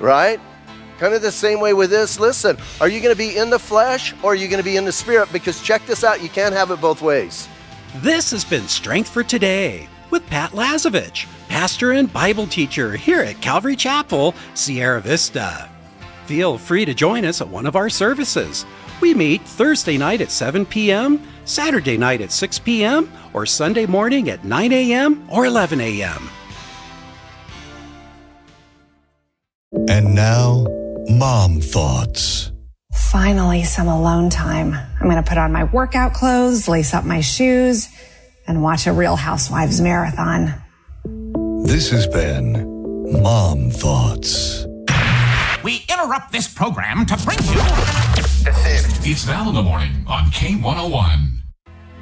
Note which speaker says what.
Speaker 1: right? Kind of the same way with this. Listen, are you going to be in the flesh or are you going to be in the spirit? Because check this out, you can't have it both ways.
Speaker 2: This has been Strength for Today with Pat Lazovich, pastor and Bible teacher here at Calvary Chapel, Sierra Vista. Feel free to join us at one of our services. We meet Thursday night at 7 p.m., Saturday night at 6 p.m., or Sunday morning at 9 a.m. or 11 a.m.
Speaker 3: And now, Mom Thoughts.
Speaker 4: Finally, some alone time. I'm going to put on my workout clothes, lace up my shoes, and watch a Real Housewives marathon.
Speaker 3: This has been Mom Thoughts.
Speaker 5: We interrupt this program to bring you...
Speaker 6: It's Val in the Morning on K101.